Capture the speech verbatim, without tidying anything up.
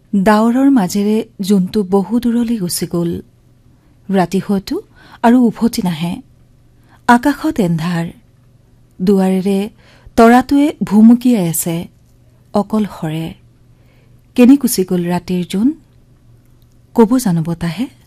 ডাৱৰৰ মাজেৰে জোনটো বহু দূৰলৈ গুচি গ'ল। ৰাতি হয়তো আৰু উভতি নাহে। আকাশত এন্ধাৰ, দুৱাৰেৰে তৰাটোৱে ভুমুকিয়াই আছে অকলশৰে। কেনি গুচি গ'ল ৰাতিৰ জোন? কব জানো বতাহে?